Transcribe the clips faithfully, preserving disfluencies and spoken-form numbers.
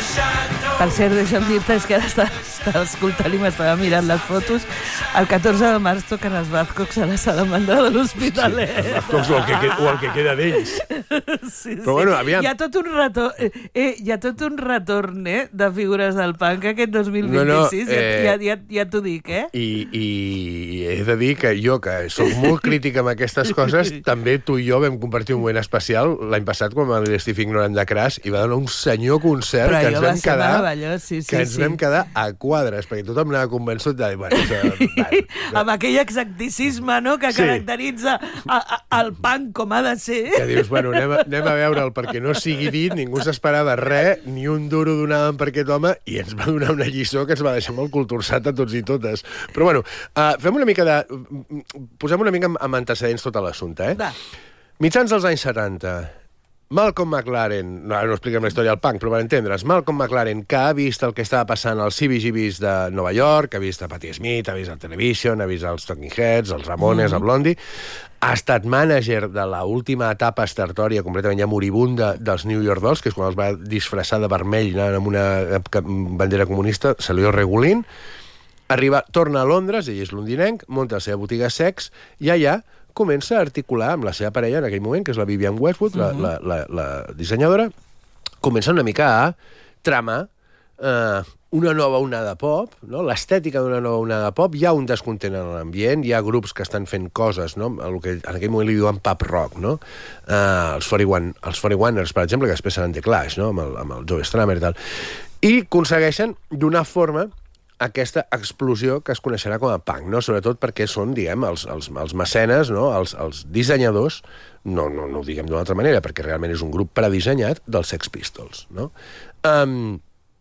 Per cert, deixa'm dir-te, és que ara estava, estava escoltant i m'estava mirant les fotos. El catorze de març toquen els Bazcocks a la salamandra de l'Hospitalet. Sí, els Bazcocks o el que, o el que queda d'ells. Sí, Però bueno, aviam... Hi ha tot un retorn, eh, eh, hi ha tot un retorn eh, de figures del punk aquest dos mil vint-i-sis, no, no, eh... ja, ja, ja t'ho dic, eh? I, I he de dir que jo, que soc molt crític amb aquestes coses, també tu i jo vam compartir un moment especial l'any passat quan l'Steve Ignorant de Crash i va donar un senyor concert Però que ens vam quedar... Sí, sí, que ens sí. vam quedar a quadres, perquè tothom anava convençut de... Bueno, això, bueno, amb aquell exacticisme, no?, que sí. caracteritza a, a, el punk com ha de ser. Que dius, bueno, anem a, anem a veure'l perquè no sigui dit, ningú s'esperava res, ni un duro donàvem per aquest home, i ens va donar una lliçó que ens va deixar molt cultursat a tots i totes. Però bueno, uh, fem una mica de... Posem una mica amb antecedents tot l'assumpte, eh? Va. Mitjans dels anys setanta... Malcolm McLaren, no, no expliquem la història del punk, però per entendre's, Malcolm McLaren, que ha vist el que estava passant als C B G Bs de Nova York, ha vist a Patti Smith, ha vist a Television, ha vist els Talking Heads, els Ramones, mm-hmm. a Blondie, ha estat mànager de l'última etapa estertòria completament ja moribunda dels New York Dolls, que és quan els va disfressar de vermell anant amb una bandera comunista, Salio Regulin, arriba, torna a Londres, ell és londinenc, munta la seva botiga Sex, i allà comença a articular amb la seva parella en aquell moment, que és la Vivienne Westwood, uh-huh. la, la, la, la dissenyadora, comença una mica a tramar eh, una nova onada pop, no? L'estètica d'una nova onada pop. Hi ha un descontent en l'ambient, hi ha grups que estan fent coses, no? El que en aquell moment li diuen pop rock, no? Eh, els quaranta-one, els quaranta-oneers, per exemple, que després seran The Clash, no? amb, el, amb el Joe Strummer i tal. I aconsegueixen donar forma aquesta explosió que es coneixerà com a punk, no? Sobretot perquè són, diguem, els, els, els mecenes, no? els, els dissenyadors, no, no, no ho diguem d'una altra manera, perquè realment és un grup predissenyat dels Sex Pistols, no? Um,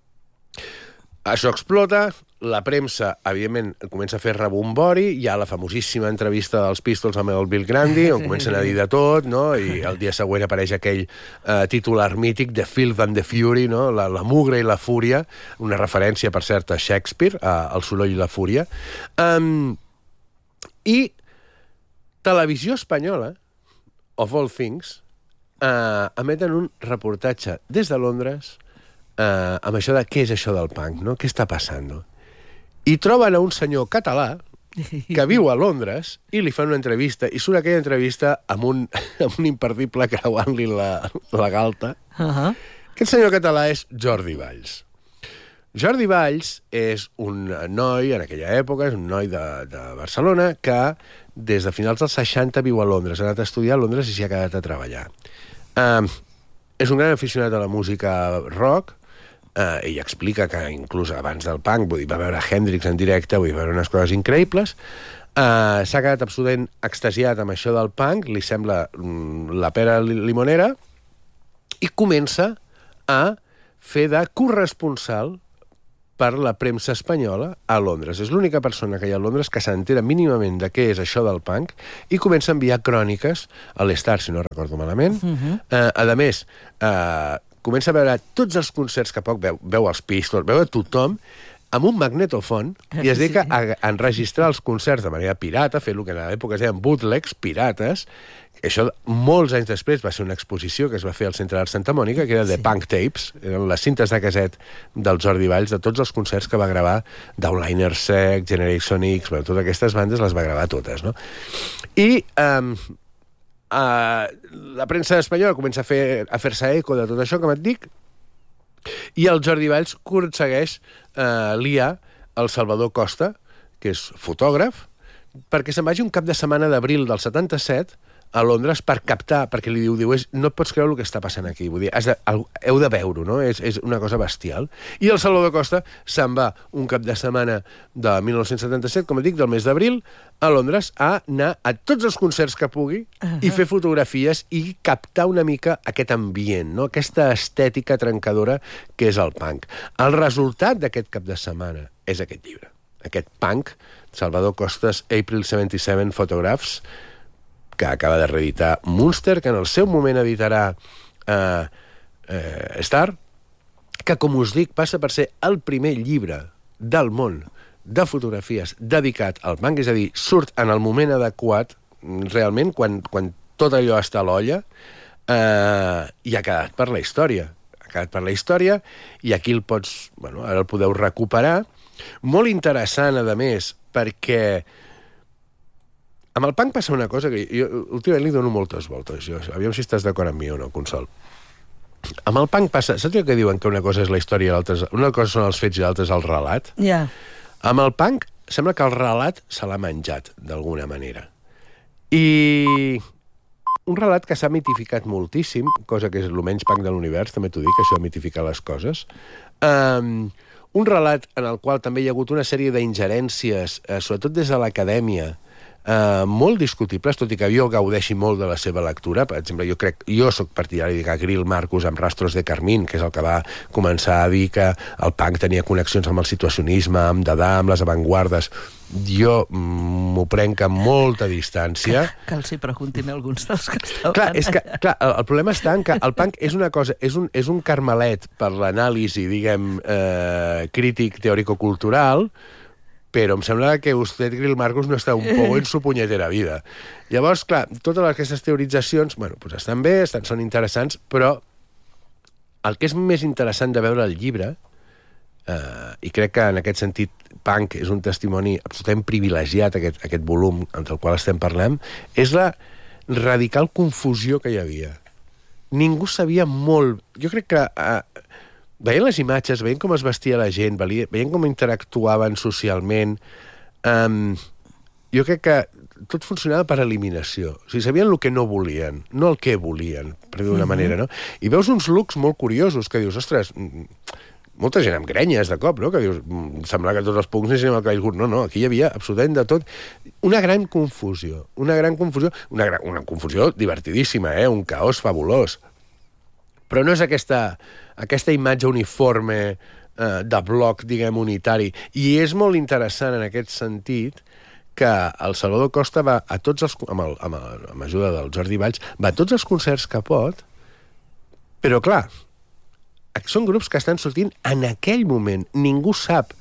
això explota, la premsa, evidentment, comença a fer rebombori, hi ha la famosíssima entrevista dels Pistols amb el Bill Grundy, on comencen a dir de tot, no? I el dia següent apareix aquell eh, titular mític, The Filth and the Fury, no? La, la mugre i la fúria, una referència, per cert, a Shakespeare, a, al soroll i la fúria. Um, I Televisió Espanyola, of all things, eh, emeten un reportatge des de Londres eh, amb això de què és això del punk, no? Què està passant? I troben a un senyor català que viu a Londres i li fan una entrevista, i surt aquella entrevista amb un, amb un imperdible creuant-li la, la galta. Uh-huh. Aquest senyor català és Jordi Valls. Jordi Valls és un noi, en aquella època, és un noi de, de Barcelona, que des de finals dels seixanta viu a Londres, ha anat a estudiar a Londres i s'hi ha quedat a treballar. Uh, és un gran aficionat a la música rock. Uh, ell explica que inclús abans del punk, vull dir, va veure Hendrix en directe, vull dir, va veure unes coses increïbles. Uh, s'ha quedat absolutament extasiat amb això del punk, li sembla mm, la pera limonera, i comença a fer de corresponsal per la premsa espanyola a Londres. És l'única persona que hi ha a Londres que s'entera mínimament de què és això del punk i comença a enviar cròniques a l'Star, si no recordo malament. Uh-huh. uh, a més, uh, comença a veure tots els concerts que poc veu, veu els Pistols, veu a tothom, amb un magnetofon, i es dedica a, a enregistrar els concerts de manera pirata, fer el que a l'època es deien bootlegs, pirates. Això, molts anys després, va ser una exposició que es va fer al Centre d'Art Santa Mònica, que era The sí. Punk Tapes, eren les cintes de caset del Jordi Valls, de tots els concerts que va gravar, Downliner Sec, Generation X, bueno, totes aquestes bandes les va gravar totes, no? I... Um, Uh, la premsa espanyola comença a fer a fer-se eco de tot això, com et dic, i el Jordi Valls aconsegueix uh, liar el Salvador Costa, que és fotògraf, perquè se'n vagi un cap de setmana d'abril del setanta-set a Londres per captar, perquè li diu, diu és, no et pots creure el que està passant aquí, vull dir, has de, heu de veure-ho, no? És, és una cosa bestial. I el Salvador Costa se'n va un cap de setmana de mil nou-cents setanta-set, com et dic, del mes d'abril, a Londres, a anar a tots els concerts que pugui uh-huh. i fer fotografies i captar una mica aquest ambient, no? Aquesta estètica trencadora que és el punk. El resultat d'aquest cap de setmana és aquest llibre, aquest punk, Salvador Costa's April setanta-set Photographs, que acaba de reeditar Munster, que en el seu moment editarà eh, eh, Star, que, com us dic, passa per ser el primer llibre del món de fotografies dedicat al punk, és a dir, surt en el moment adequat, realment, quan, quan tot allò està a l'olla, eh, i ha quedat per la història. Ha quedat per la història, i aquí el pots, bueno, ara el podeu recuperar. Molt interessant, a més, perquè amb el punk passa una cosa que jo últimament li dono moltes voltes. Jo, aviam si estàs d'acord amb mi o no, Consol. Amb el punk passa... Saps que diuen que una cosa és la història i l'altra... Una cosa són els fets i l'altra és el relat? Ja. Yeah. Amb el punk sembla que el relat se l'ha menjat, d'alguna manera. I un relat que s'ha mitificat moltíssim, cosa que és el menys punk de l'univers, també t'ho dic, això de mitificar les coses. Um, un relat en el qual també hi ha hagut una sèrie d'ingerències, eh, sobretot des de l'acadèmia, Uh, molt discutibles, tot i que jo gaudeixi molt de la seva lectura. Per exemple, jo crec, jo sóc partidari de Gabriel Marcus amb Rastros de Carmín, que és el que va començar a dir que el punk tenia connexions amb el situacionisme, amb Dada, amb les avantguardes. Jo m'ho prenc amb molta distància. Que, que els hi preguntin alguns dels que estaven clar, és que, clar, el, el problema està en que el punk és una cosa, és un, és un carmelet per l'anàlisi, diguem, eh, crític teòrico-cultural, però em sembla que usted, Grill Marcus, no està un poco en su punyetera vida. Llavors, clar, totes aquestes teoritzacions, bueno, pues estan bé, estan, són interessants, però el que és més interessant de veure el llibre, eh, i crec que en aquest sentit Punk és un testimoni absolutament privilegiat, aquest, aquest volum del qual estem parlant, és la radical confusió que hi havia. Ningú sabia molt... Jo crec que... Eh, veient les imatges, veient com es vestia la gent, veient com interactuaven socialment, um, jo crec que tot funcionava per eliminació. O sigui, sabien el que no volien, no el que volien, per dir d'una uh-huh. manera, no? I veus uns looks molt curiosos, que dius, ostres, molta gent amb grenyes de cop, no? Que dius, sembla que tots els punks necessitem el cabell curt. No, no, aquí hi havia absolutament de tot. Una gran confusió, una gran confusió, una, gran, una confusió divertidíssima, eh? Un caos fabulós. Però no és aquesta, aquesta imatge uniforme eh, de bloc, diguem, unitari. I és molt interessant en aquest sentit que el Salvador Costa va a tots els, amb, el, amb, el, amb ajuda del Jordi Valls, va a tots els concerts que pot, però clar, són grups que estan sortint en aquell moment. Ningú sap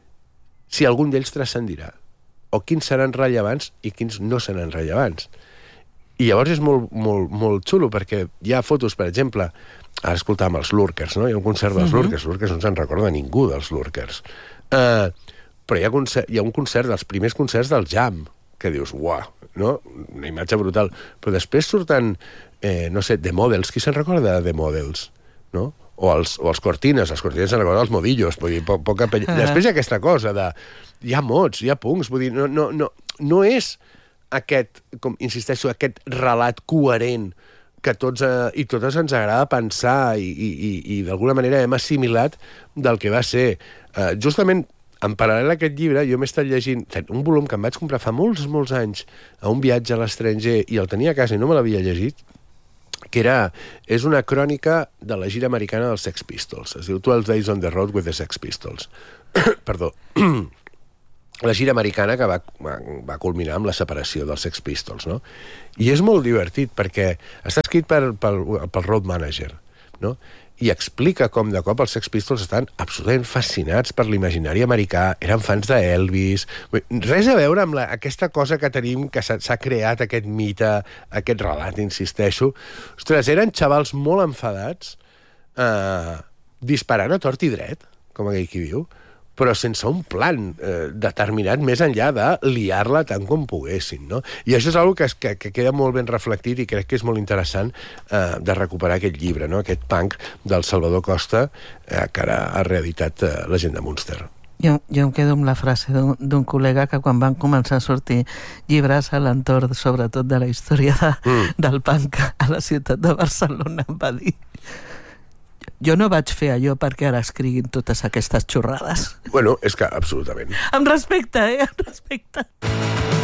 si algun d'ells transcendirà, o quins seran rellevants i quins no seran rellevants. I llavors és molt, molt, molt xulo, perquè hi ha fotos, per exemple, ara escoltàvem els Lurkers, no? Hi ha un concert dels uh-huh. Lurkers, Lurkers no se'n recorda ningú dels Lurkers. Uh, però hi ha, concert, hi ha un concert dels primers concerts del Jam, que dius, uah, no? Una imatge brutal. Però després surten, eh, no sé, The Models, qui se'n recorda de The Models, no? O els, o els Cortines, els Cortines se'n recorden els Modillos, vull dir, po poca penya... Uh-huh. Després hi ha aquesta cosa de... Hi ha mots, hi ha punks, vull dir, no, no, no, no és aquest, com insisteixo, aquest relat coherent que tots eh, i totes ens agrada pensar i, i, i, i d'alguna manera hem assimilat del que va ser. Eh, justament, en paral·lel a aquest llibre, jo m'he estat llegint un volum que em vaig comprar fa molts, molts anys a un viatge a l'estranger i el tenia a casa i no me l'havia llegit, que era, és una crònica de la gira americana dels Sex Pistols. Es diu twelve days on the road with the Sex Pistols. Perdó. La gira americana que va, va, va culminar amb la separació dels Sex Pistols, no? I és molt divertit perquè està escrit per, pel, pel road manager, no? I explica com de cop els Sex Pistols estan absolutament fascinats per l'imaginari americà, eren fans d'Elvis, res a veure amb la, aquesta cosa que tenim, que s'ha creat aquest mite, aquest relat, insisteixo. Ostres, eren xavals molt enfadats, eh, disparant a tort i dret, com aquell qui diu, però sense un plan eh, determinat més enllà de liar-la tant com poguessin, no? I això és una cosa que, que queda molt ben reflectit i crec que és molt interessant eh, de recuperar aquest llibre, no? Aquest punk del Salvador Costa, eh, que ara ha reeditat eh, La gent de Munster. Jo, jo em quedo amb la frase d'un col·lega que quan van començar a sortir llibres a l'entorn, sobretot de la història de, mm. del punk a la ciutat de Barcelona, em va dir: jo no vaig fer allò perquè ara escriguin totes aquestes xorrades. Bueno, és que absolutament. Amb respecte, eh? Amb respecte.